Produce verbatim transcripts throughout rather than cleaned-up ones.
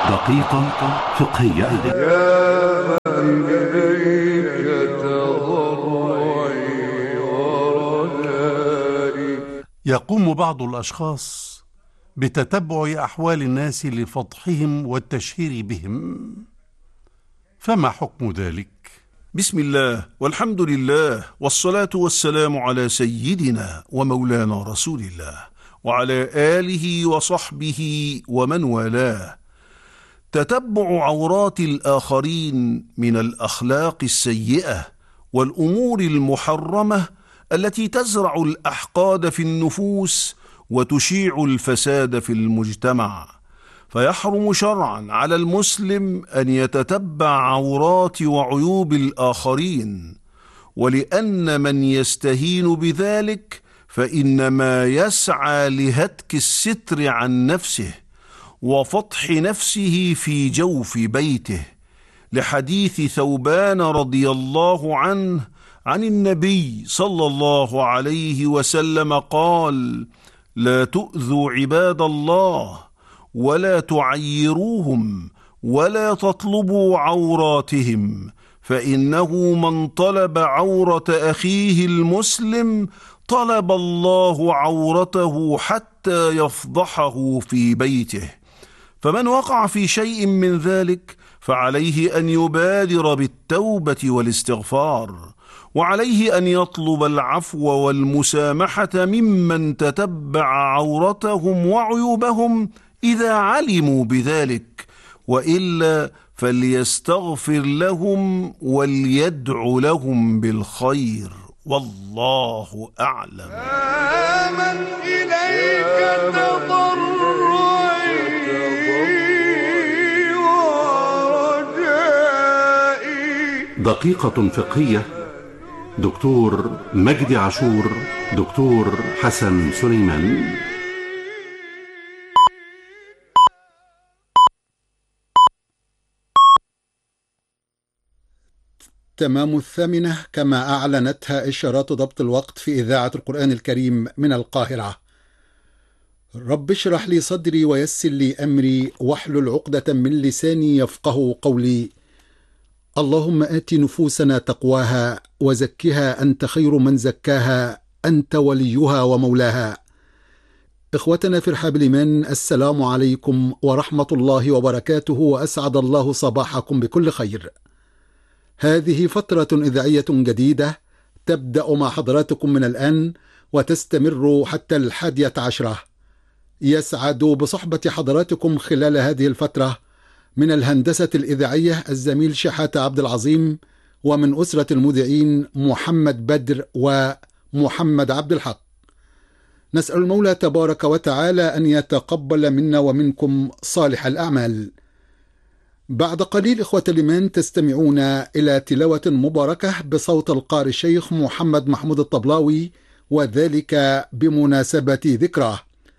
دقيقة فقهية. يا من إليك تضرعي ورجائي. يقوم بعض الأشخاص بتتبع أحوال الناس لفضحهم والتشهير بهم، فما حكم ذلك؟ بسم الله والحمد لله والصلاة والسلام على سيدنا ومولانا رسول الله وعلى آله وصحبه ومن والاه. تتبع عورات الآخرين من الأخلاق السيئة والأمور المحرمة التي تزرع الأحقاد في النفوس وتشيع الفساد في المجتمع، فيحرم شرعا على المسلم أن يتتبع عورات وعيوب الآخرين، ولأن من يستهين بذلك فإنما يسعى لهتك الستر عن نفسه وفضح نفسه في جوف بيته، لحديث ثوبان رضي الله عنه عن النبي صلى الله عليه وسلم قال: لا تؤذوا عباد الله ولا تعيروهم ولا تطلبوا عوراتهم، فإنه من طلب عورة أخيه المسلم طلب الله عورته حتى يفضحه في بيته. فمن وقع في شيء من ذلك فعليه أن يبادر بالتوبة والاستغفار، وعليه أن يطلب العفو والمسامحة ممن تتبع عورتهم وعيوبهم إذا علموا بذلك، وإلا فليستغفر لهم وليدع لهم بالخير، والله أعلم. من إليك تضرعي ورجائي. دقيقة فقهية. دكتور مجدي عاشور، دكتور حسن سليمان. تمام الثامنة كما أعلنتها إشارات ضبط الوقت في إذاعة القرآن الكريم من القاهرة. رب اشرح لي صدري ويسر لي أمري واحلل عقدة من لساني يفقه قولي. اللهم آت نفوسنا تقواها وزكها أنت خير من زكاها أنت وليها ومولاها. إخوتنا في رحاب الإيمان، السلام عليكم ورحمة الله وبركاته، وأسعد الله صباحكم بكل خير. هذه فترة إذاعية جديدة تبدأ مع حضراتكم من الآن وتستمر حتى الحادية عشرة. يسعد بصحبة حضراتكم خلال هذه الفترة من الهندسة الإذاعية الزميل شحاتة عبد العظيم، ومن أسرة المذيعين محمد بدر ومحمد عبد الحق. نسأل المولى تبارك وتعالى أن يتقبل منا ومنكم صالح الأعمال. بعد قليل إخوة الإيمان تستمعون إلى تلاوة مباركة بصوت القارئ الشيخ محمد محمود الطبلاوي، وذلك بمناسبة ذكراه.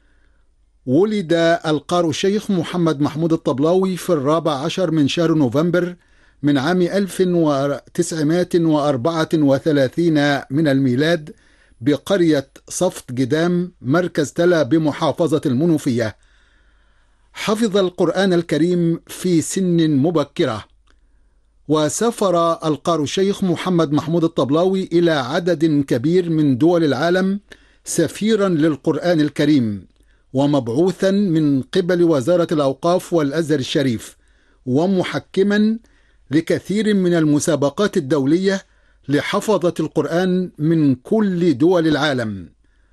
ولد القارئ الشيخ محمد محمود الطبلاوي في الرابع عشر من شهر نوفمبر من عام ألف وتسعمائة وأربعة وثلاثين من الميلاد بقرية صفت جدام مركز تلا بمحافظة المنوفية. حفظ القرآن الكريم في سن مبكرة، وسافر القارئ الشيخ محمد محمود الطبلاوي إلى عدد كبير من دول العالم سفيرا للقرآن الكريم، ومبعوثا من قبل وزارة الأوقاف والأزهر الشريف، ومحكما لكثير من المسابقات الدولية لحفظة القرآن من كل دول العالم.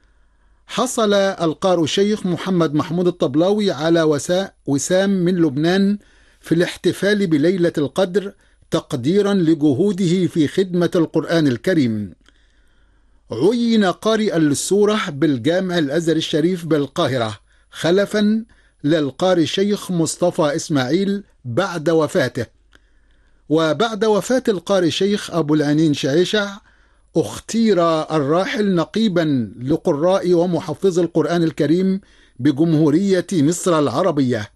حصل القارئ الشيخ محمد محمود الطبلاوي على وسام من لبنان في الاحتفال بليلة القدر تقديرا لجهوده في خدمة القرآن الكريم. عين قارئا للسورة بالجامع الأزهر الشريف بالقاهرة خلفا للقارئ الشيخ مصطفى إسماعيل بعد وفاته. وبعد وفاة القارئ الشيخ أبو العنين شعيشع اختير الراحل نقيبا لقراء ومحفظ القرآن الكريم بجمهورية مصر العربية.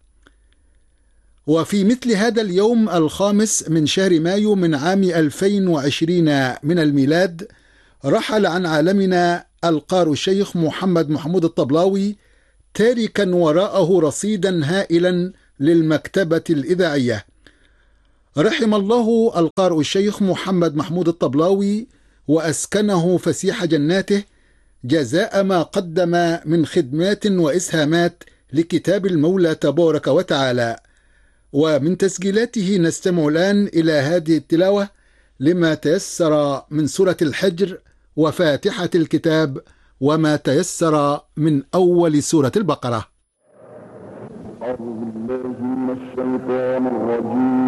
وفي مثل هذا اليوم الخامس من شهر مايو من عام ألفين وعشرين من الميلاد رحل عن عالمنا القارئ الشيخ محمد محمود الطبلاوي، تاركا وراءه رصيدا هائلا للمكتبة الإذاعية. رحم الله القارئ الشيخ محمد محمود الطبلاوي وأسكنه فسيح جناته جزاء ما قدم من خدمات وإسهامات لكتاب المولى تبارك وتعالى. ومن تسجيلاته نستمع الآن إلى هذه التلاوة لما تيسر من سورة الحجر وفاتحة الكتاب وما تيسر من أول سورة البقرة. أعوذ بالله من الشيطان الرجيم.